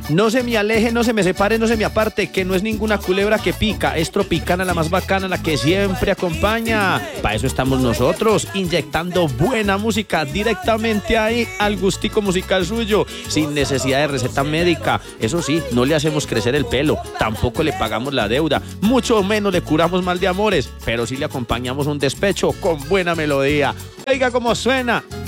No se me aleje, no se me separe, no se me aparte, que no es ninguna culebra que pica, es Tropicana, la más bacana, la que siempre acompaña. Para eso estamos nosotros, inyectando buena música directamente ahí al gustico musical suyo, sin necesidad de receta médica. Eso sí, no le hacemos crecer el pelo, tampoco le pagamos la deuda, mucho menos le curamos mal de amores, pero sí le acompañamos un despecho con buena melodía. Oiga cómo suena.